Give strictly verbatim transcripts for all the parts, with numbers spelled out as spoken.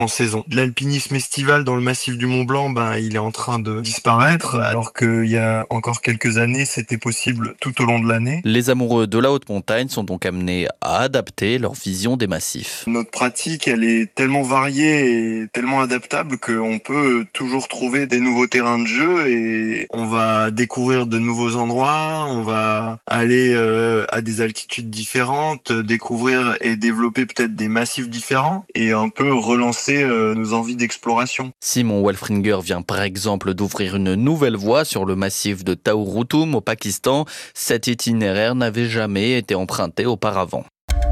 en saison. L'alpinisme estival dans le massif du Mont Blanc, ben, il est en train de disparaître, alors qu'il y a encore quelques années, c'était possible tout au long de l'année. Les amoureux de la haute montagne sont donc amenés à adapter leur vision des massifs. Notre pratique, elle est tellement variée et tellement adaptable qu'on peut toujours trouver des nouveaux terrains de jeu et on va découvrir de nouveaux endroits, on va aller euh, à des altitudes différentes, découvrir et développer peut-être des massifs différents et un peu relancer euh, nos envies d'exploration. Simon Welfringer vient par exemple d'ouvrir une nouvelle voie sur le massif de Taouroutoum au Pakistan. Cet itinéraire n'avait jamais été emprunté auparavant.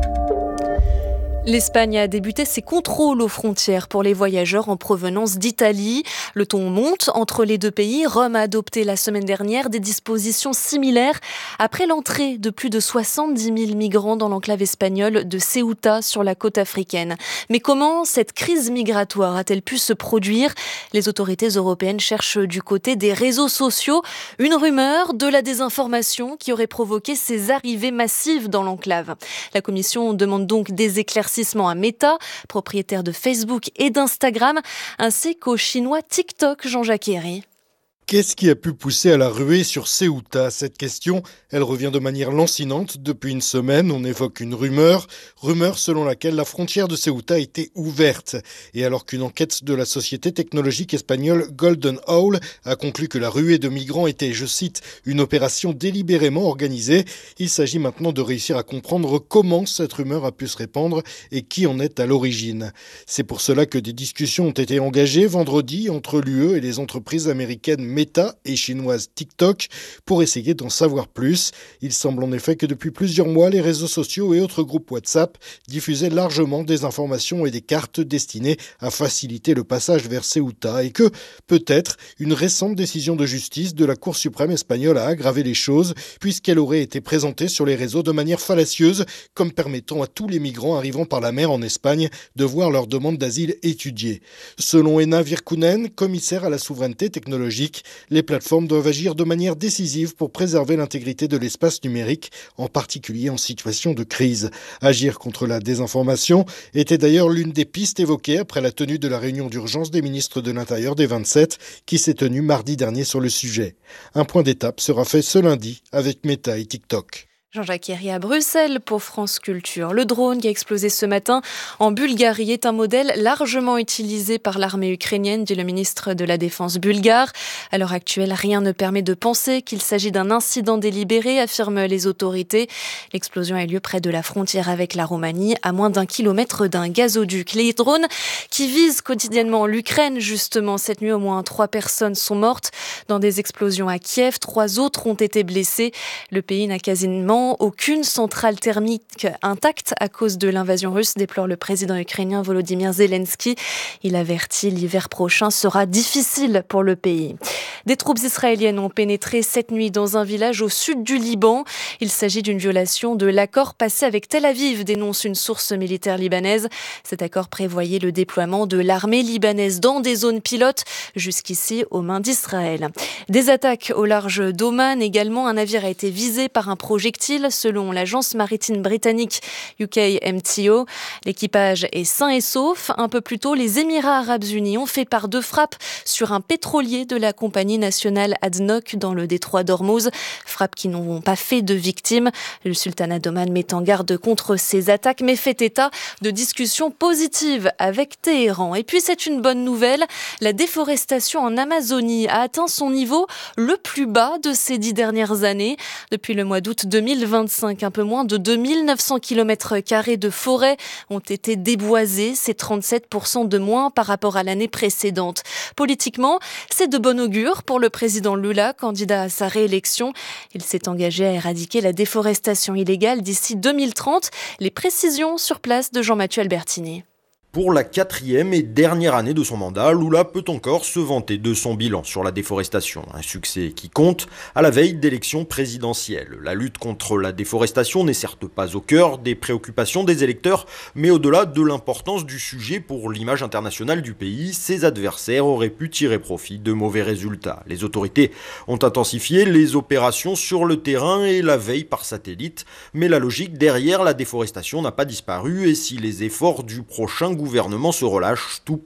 L'Espagne a débuté ses contrôles aux frontières pour les voyageurs en provenance d'Italie. Le ton monte entre les deux pays. Rome a adopté la semaine dernière des dispositions similaires après l'entrée de plus de soixante-dix mille migrants dans l'enclave espagnole de Ceuta sur la côte africaine. Mais comment cette crise migratoire a-t-elle pu se produire ? Les autorités européennes cherchent du côté des réseaux sociaux une rumeur de la désinformation qui aurait provoqué ces arrivées massives dans l'enclave. La Commission demande donc des éclaircissements à Meta, propriétaire de Facebook et d'Instagram, ainsi qu'au chinois TikTok, Jean-Jacques Herry. Qu'est-ce qui a pu pousser à la ruée sur Ceuta ? Cette question, elle revient de manière lancinante. Depuis une semaine, on évoque une rumeur, rumeur selon laquelle la frontière de Ceuta était ouverte. Et alors qu'une enquête de la société technologique espagnole Golden Owl a conclu que la ruée de migrants était, je cite, une opération délibérément organisée, il s'agit maintenant de réussir à comprendre comment cette rumeur a pu se répandre et qui en est à l'origine. C'est pour cela que des discussions ont été engagées vendredi entre l'U E et les entreprises américaines Meta et chinoise TikTok pour essayer d'en savoir plus. Il semble en effet que depuis plusieurs mois, les réseaux sociaux et autres groupes WhatsApp diffusaient largement des informations et des cartes destinées à faciliter le passage vers Ceuta et que, peut-être, une récente décision de justice de la Cour suprême espagnole a aggravé les choses puisqu'elle aurait été présentée sur les réseaux de manière fallacieuse comme permettant à tous les migrants arrivant par la mer en Espagne de voir leur demande d'asile étudiée. Selon Ena Virkunen, commissaire à la souveraineté technologique, les plateformes doivent agir de manière décisive pour préserver l'intégrité de l'espace numérique, en particulier en situation de crise. Agir contre la désinformation était d'ailleurs l'une des pistes évoquées après la tenue de la réunion d'urgence des ministres de l'Intérieur des vingt-sept, qui s'est tenue mardi dernier sur le sujet. Un point d'étape sera fait ce lundi avec Meta et TikTok. Jean-Jacques Herry à Bruxelles pour France Culture. Le drone qui a explosé ce matin en Bulgarie est un modèle largement utilisé par l'armée ukrainienne, dit le ministre de la Défense bulgare. À l'heure actuelle, rien ne permet de penser qu'il s'agit d'un incident délibéré, affirment les autorités. L'explosion a eu lieu près de la frontière avec la Roumanie, à moins d'un kilomètre d'un gazoduc. Les drones qui visent quotidiennement l'Ukraine, justement, cette nuit, au moins trois personnes sont mortes dans des explosions à Kiev. Trois autres ont été blessées. Le pays n'a quasiment aucune centrale thermique intacte à cause de l'invasion russe, déplore le président ukrainien Volodymyr Zelensky. Il avertit l'hiver prochain sera difficile pour le pays. Des troupes israéliennes ont pénétré cette nuit dans un village au sud du Liban. Il s'agit d'une violation de l'accord passé avec Tel Aviv, dénonce une source militaire libanaise. Cet accord prévoyait le déploiement de l'armée libanaise dans des zones pilotes, jusqu'ici aux mains d'Israël. Des attaques au large d'Oman également. Un navire a été visé par un projectile selon l'agence maritime britannique U K M T O. L'équipage est sain et sauf. Un peu plus tôt, les Émirats arabes unis ont fait part de frappes sur un pétrolier de la compagnie nationale A D N O C dans le détroit d'Ormuz. Frappes qui n'ont pas fait de victimes. Le sultanat d'Oman met en garde contre ces attaques, mais fait état de discussions positives avec Téhéran. Et puis c'est une bonne nouvelle, la déforestation en Amazonie a atteint son niveau le plus bas de ces dix dernières années. Depuis le mois d'août deux mille vingt-cinq, un peu moins de deux mille neuf cents kilomètres carrés de forêt ont été déboisés. C'est trente-sept pour cent de moins par rapport à l'année précédente. Politiquement, c'est de bon augure pour le président Lula, candidat à sa réélection. Il s'est engagé à éradiquer la déforestation illégale d'ici deux mille trente. Les précisions sur place de Jean-Mathieu Albertini. Pour la quatrième et dernière année de son mandat, Lula peut encore se vanter de son bilan sur la déforestation. Un succès qui compte à la veille d'élections présidentielles. La lutte contre la déforestation n'est certes pas au cœur des préoccupations des électeurs, mais au-delà de l'importance du sujet pour l'image internationale du pays, ses adversaires auraient pu tirer profit de mauvais résultats. Les autorités ont intensifié les opérations sur le terrain et la veille par satellite, mais la logique derrière la déforestation n'a pas disparu et si les efforts du prochain gouvernement se relâche, tout